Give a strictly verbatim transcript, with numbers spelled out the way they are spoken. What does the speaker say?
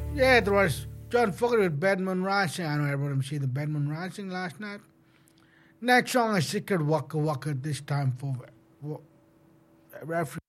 Yeah, there was John Fogerty with Bedman Rising. I know everybody see the Bedman Rising last night. Next song is Secret Waka Waka, this time for referee.